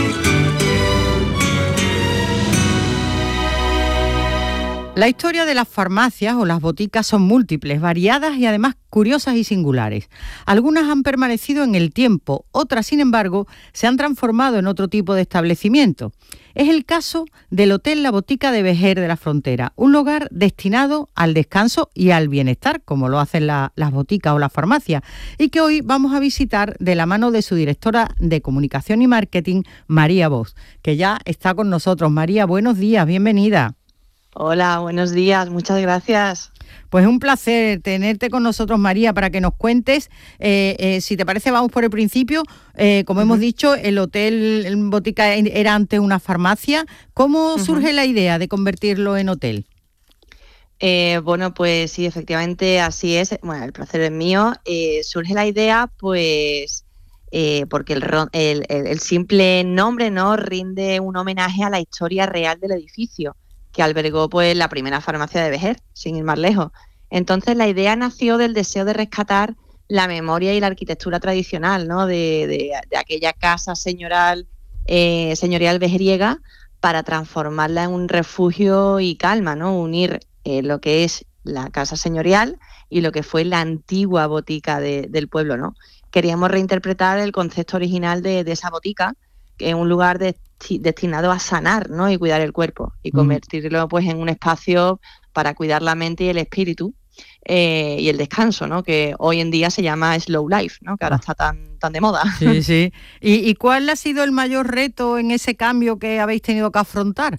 La historia de las farmacias o las boticas son múltiples, variadas y además curiosas y singulares. Algunas han permanecido en el tiempo, otras, sin embargo, se han transformado en otro tipo de establecimiento. Es el caso del Hotel La Botica de Vejer de la Frontera, un lugar destinado al descanso y al bienestar, como lo hacen la, las boticas o las farmacias, y que hoy vamos a visitar de la mano de su directora de Comunicación y Marketing, María Bosch, que ya está con nosotros. María, buenos días, bienvenida. Hola, buenos días, muchas gracias. Pues un placer tenerte con nosotros, María, para que nos cuentes, eh, eh, si te parece, vamos por el principio. Eh, como uh-huh. hemos dicho, el Hotel Botica era antes una farmacia. ¿Cómo uh-huh. surge la idea de convertirlo en hotel? Eh, bueno, pues sí, efectivamente así es. Bueno, el placer es mío. Eh, surge la idea, pues, eh, porque el, el, el simple nombre, ¿no?, rinde un homenaje a la historia real del edificio, que albergó pues la primera farmacia de Vejer, sin ir más lejos. Entonces la idea nació del deseo de rescatar la memoria y la arquitectura tradicional, ¿no?, de, de, de aquella casa señorial, eh, señorial vejeriega, para transformarla en un refugio y calma, ¿no?, unir eh, lo que es la casa señorial y lo que fue la antigua botica de, del pueblo, ¿no? Queríamos reinterpretar el concepto original de, de esa botica, que es un lugar de, destinado a sanar, ¿no? Y cuidar el cuerpo, y convertirlo pues en un espacio para cuidar la mente y el espíritu, eh, y el descanso, ¿no? Que hoy en día se llama slow life, ¿no? Que ahora está tan, tan de moda. Sí, sí. ¿Y, ¿Y cuál ha sido el mayor reto en ese cambio que habéis tenido que afrontar?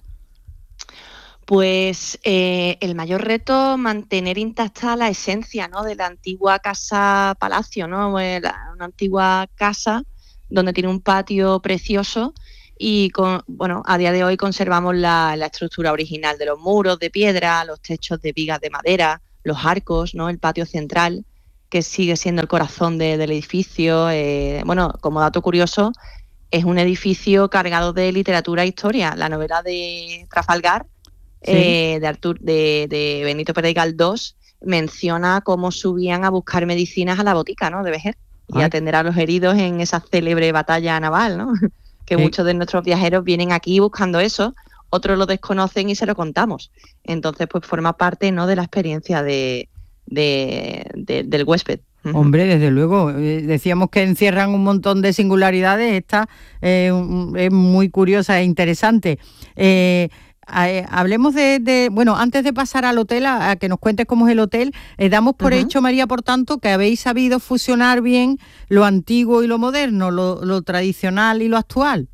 Pues eh, el mayor reto, mantener intacta la esencia, ¿no? De la antigua casa palacio, ¿no? La, una antigua casa donde tiene un patio precioso y con, bueno, a día de hoy conservamos la, la estructura original de los muros de piedra, los techos de vigas de madera, los arcos, ¿no? El patio central, que sigue siendo el corazón de, del edificio. Eh, bueno, como dato curioso, es un edificio cargado de literatura e historia. La novela de Trafalgar, sí. eh, de, Artur, de, de Benito Pérez Galdós, menciona cómo subían a buscar medicinas a la botica, ¿no? De Vejer, y atender a los heridos en esa célebre batalla naval, ¿no? Que sí. Muchos de nuestros viajeros vienen aquí buscando eso, otros lo desconocen y se lo contamos. Entonces, pues forma parte, ¿no? De la experiencia de, de, de, del huésped. Hombre, desde luego, eh, decíamos que encierran un montón de singularidades, esta eh, es muy curiosa e interesante. Eh, Eh, hablemos de, de, bueno, antes de pasar al hotel, a, a que nos cuentes cómo es el hotel, eh, damos por uh-huh. hecho, María, por tanto, que habéis sabido fusionar bien lo antiguo y lo moderno, lo, lo tradicional y lo actual.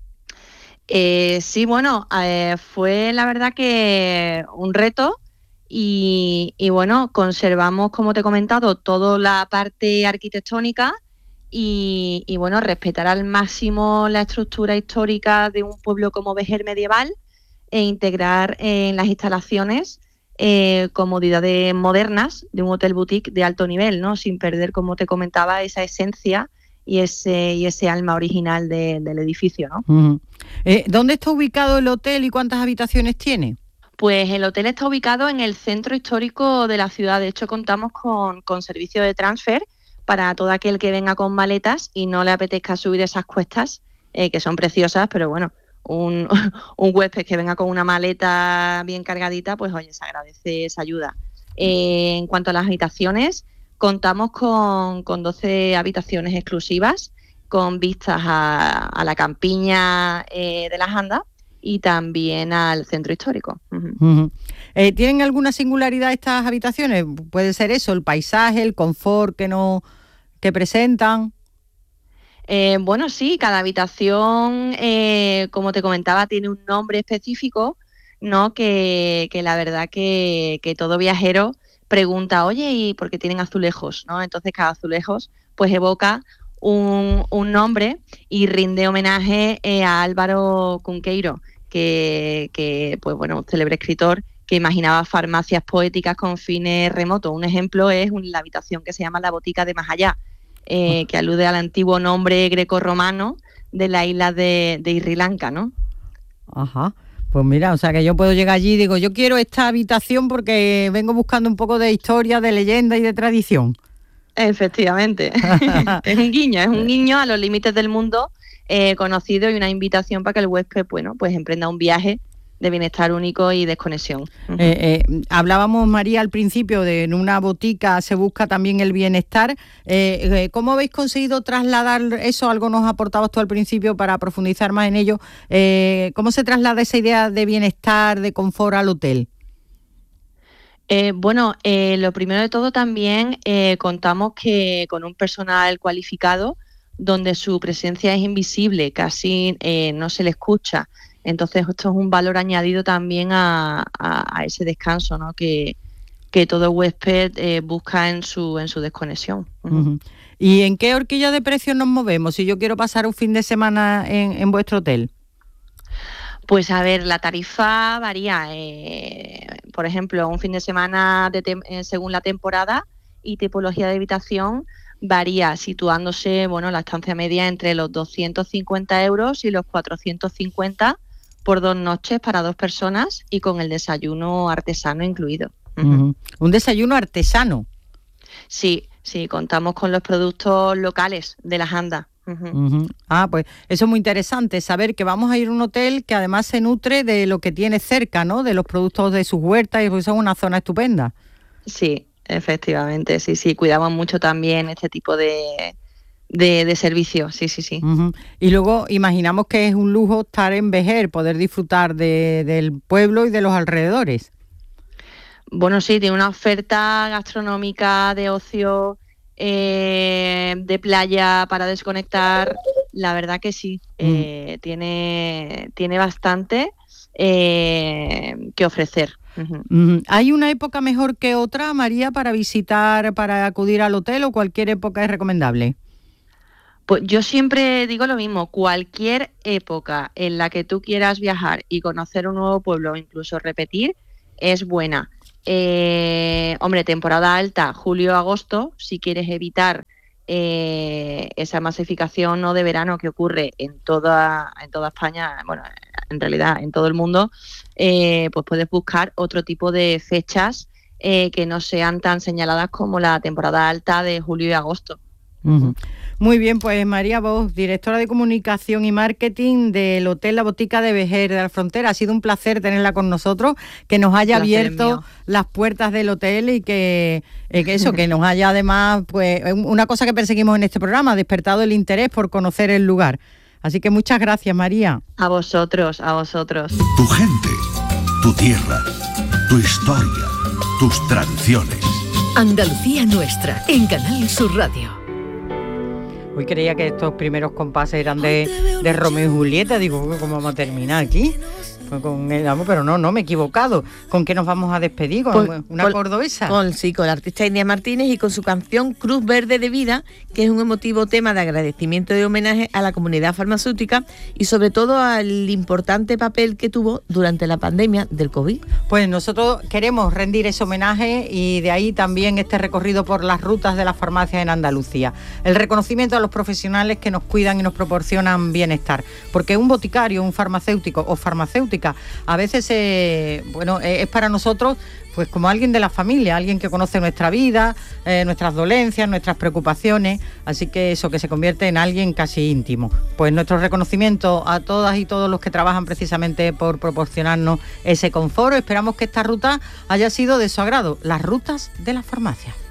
Eh, sí, bueno, eh, fue la verdad que un reto y, y bueno, conservamos, como te he comentado, toda la parte arquitectónica y, y bueno, respetar al máximo la estructura histórica de un pueblo como Vejer medieval, e integrar en las instalaciones eh, comodidades modernas de un hotel boutique de alto nivel, ¿no? Sin perder, como te comentaba, esa esencia y ese y ese alma original de, del edificio, ¿no? Uh-huh. Eh, ¿Dónde está ubicado el hotel y cuántas habitaciones tiene? Pues el hotel está ubicado en el centro histórico de la ciudad. De hecho, contamos con, con servicio de transfer para todo aquel que venga con maletas y no le apetezca subir esas cuestas, eh, que son preciosas, pero bueno, Un, un huésped que venga con una maleta bien cargadita, pues oye, se agradece esa ayuda. Eh, en cuanto a las habitaciones, contamos con, con doce habitaciones exclusivas, con vistas a, a la campiña eh, de las Andas y también al centro histórico. Uh-huh. Uh-huh. Eh, ¿Tienen alguna singularidad estas habitaciones? Puede ser eso, el paisaje, el confort que, no, que presentan. Eh, bueno, sí, cada habitación, eh, como te comentaba, tiene un nombre específico, ¿no? Que, que la verdad que, que todo viajero pregunta, oye, ¿y por qué tienen azulejos? ¿No? Entonces cada azulejos pues evoca un, un nombre y rinde homenaje eh, a Álvaro Cunqueiro, que, que pues bueno, un célebre escritor que imaginaba farmacias poéticas con fines remotos. Un ejemplo es un, la habitación que se llama la Botica de Más Allá, Eh, que alude al antiguo nombre grecorromano de la isla de, de Sri Lanka, ¿no? Ajá, pues mira, o sea que yo puedo llegar allí y digo, yo quiero esta habitación porque vengo buscando un poco de historia, de leyenda y de tradición. Efectivamente, es un guiño, es un guiño a los límites del mundo eh, conocido y una invitación para que el huésped, bueno, pues emprenda un viaje de bienestar único y desconexión. Uh-huh. Eh, eh, hablábamos, María, al principio de en una botica se busca también el bienestar. Eh, eh, ¿Cómo habéis conseguido trasladar eso? Algo nos aportabas tú al principio para profundizar más en ello. Eh, ¿Cómo se traslada esa idea de bienestar, de confort al hotel? Eh, bueno, eh, lo primero de todo también eh, contamos que con un personal cualificado donde su presencia es invisible, casi eh, no se le escucha. Entonces esto es un valor añadido también a, a, a ese descanso, ¿no? que, que todo huésped eh, busca en su en su desconexión. Uh-huh. Uh-huh. ¿Y en qué horquilla de precios nos movemos si yo quiero pasar un fin de semana en, en vuestro hotel? Pues a ver, la tarifa varía. Eh, por ejemplo, un fin de semana de tem- eh, según la temporada y tipología de habitación varía, situándose, bueno, la estancia media entre los doscientos cincuenta euros y los cuatrocientos cincuenta por dos noches para dos personas y con el desayuno artesano incluido. Uh-huh. ¿Un desayuno artesano? Sí, sí, contamos con los productos locales de las Andas. Uh-huh. Uh-huh. Ah, pues eso es muy interesante, saber que vamos a ir a un hotel que además se nutre de lo que tiene cerca, ¿no? De los productos de sus huertas, y pues es una zona estupenda. Sí, efectivamente, sí, sí, cuidamos mucho también este tipo de, de, de servicios, sí, sí, sí. Uh-huh. Y luego imaginamos que es un lujo estar en Vejer, poder disfrutar de, del pueblo y de los alrededores. Bueno, sí, tiene una oferta gastronómica, de ocio, eh, de playa para desconectar, la verdad que sí, mm. eh, tiene, tiene bastante eh, que ofrecer. Uh-huh. Uh-huh. ¿Hay una época mejor que otra, María, para visitar, para acudir al hotel, o cualquier época es recomendable? Pues yo siempre digo lo mismo, cualquier época en la que tú quieras viajar y conocer un nuevo pueblo o incluso repetir, es buena. Eh, hombre, temporada alta, julio-agosto, si quieres evitar eh, esa masificación, ¿no?, de verano que ocurre en toda, en toda España, bueno, en realidad en todo el mundo, eh, pues puedes buscar otro tipo de fechas eh, que no sean tan señaladas como la temporada alta de julio y agosto. Uh-huh. Muy bien, pues María Bosch, directora de Comunicación y Marketing del Hotel La Botica de Vejer de la Frontera. Ha sido un placer tenerla con nosotros, que nos haya abierto las puertas del hotel y que, eh, que eso, que nos haya además, pues una cosa que perseguimos en este programa, despertado el interés por conocer el lugar. Así que muchas gracias, María. A vosotros, a vosotros. Tu gente, tu tierra, tu historia, tus tradiciones. Andalucía Nuestra, en Canal Sur Radio. Hoy creía que estos primeros compases eran de, de Romeo y Julieta. Digo, ¿cómo vamos a terminar aquí? Pues con el amor, pero no, no me he equivocado. ¿Con qué nos vamos a despedir? ¿Con con, una con, cordobesa? Con, sí, con la artista India Martínez y con su canción Cruz Verde de Vida, que es un emotivo tema de agradecimiento y homenaje a la comunidad farmacéutica y sobre todo al importante papel que tuvo durante la pandemia del COVID. Pues nosotros queremos rendir ese homenaje y de ahí también este recorrido por las rutas de las farmacias en Andalucía. El reconocimiento a los profesionales que nos cuidan y nos proporcionan bienestar. Porque un boticario, un farmacéutico o farmacéutica, a veces eh, bueno, es para nosotros pues como alguien de la familia, alguien que conoce nuestra vida, eh, nuestras dolencias, nuestras preocupaciones, así que eso, que se convierte en alguien casi íntimo. Pues nuestro reconocimiento a todas y todos los que trabajan precisamente por proporcionarnos ese confort. Esperamos que esta ruta haya sido de su agrado, las rutas de las farmacias.